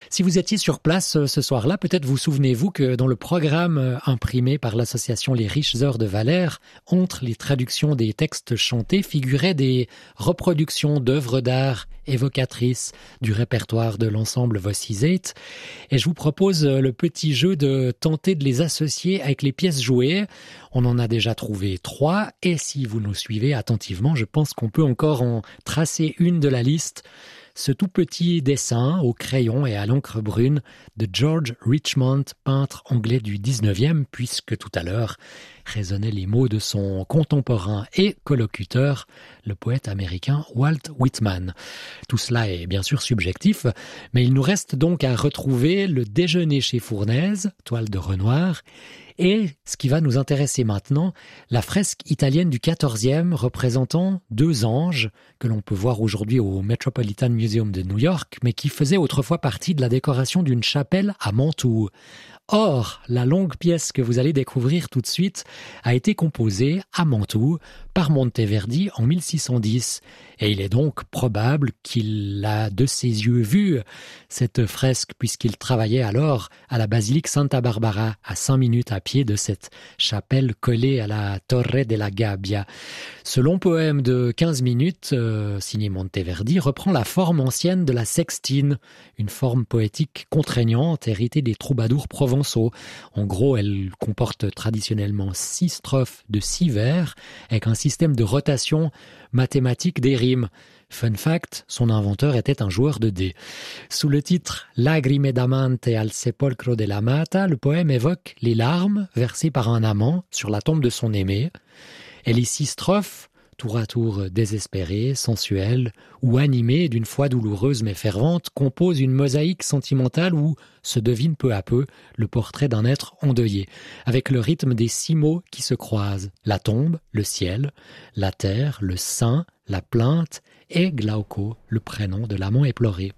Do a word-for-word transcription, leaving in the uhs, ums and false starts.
Si vous étiez sur place euh, ce soir-là, peut-être vous souvenez-vous que dans le programme euh, imprimé par l'association Les Riches Heures de Valère, entre les traductions des textes chantés figuraient des reproductions d'œuvres d'art évocatrices du répertoire de l'ensemble Vossisate. Et je vous propose euh, le petit jeu de tenter de les associer avec les pièces jouées. On en a déjà trouvé trois, et si vous nous suivez attentivement, je pense qu'on peut encore en tracer une de la liste. Ce tout petit dessin au crayon et à l'encre brune de George Richmond, peintre anglais du dix-neuvième, puisque tout à l'heure résonnaient les mots de son contemporain et collocuteur, le poète américain Walt Whitman. Tout cela est bien sûr subjectif, mais il nous reste donc à retrouver le déjeuner chez Fournaise, toile de Renoir, et ce qui va nous intéresser maintenant, la fresque italienne du quatorzième représentant deux anges que l'on peut voir aujourd'hui au Metropolitan Museum de New York, mais qui faisait autrefois partie de la décoration d'une chapelle à Mantoue. Or, la longue pièce que vous allez découvrir tout de suite a été composée à Mantoue par Monteverdi en mille six cent dix. Et il est donc probable qu'il a de ses yeux vu cette fresque puisqu'il travaillait alors à la basilique Santa Barbara, à cinq minutes à pied de cette chapelle collée à la Torre della Gabbia. Ce long poème de quinze minutes, euh, signé Monteverdi, reprend la forme ancienne de la sextine, une forme poétique contraignante héritée des troubadours provençaux. En gros, elle comporte traditionnellement six strophes de six vers, avec un système de rotation mathématique des rimes. Fun fact, son inventeur était un joueur de dés. Sous le titre « Lagrime d'amante al sepolcro dell'amata », le poème évoque les larmes versées par un amant sur la tombe de son aimé. Et les six strophes, tour à tour désespérées, sensuelles ou animées d'une foi douloureuse mais fervente, composent une mosaïque sentimentale où se devine peu à peu le portrait d'un être endeuillé, avec le rythme des six mots qui se croisent: la tombe, le ciel, la terre, le sein, la plainte et Glauco, le prénom de l'amant éploré.